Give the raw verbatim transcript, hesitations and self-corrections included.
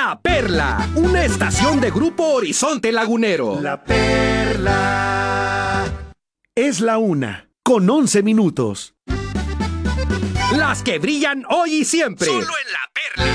La Perla, una estación de Grupo Horizonte Lagunero. La Perla. Es la una, con once minutos. Las que brillan hoy y siempre. Solo en La Perla.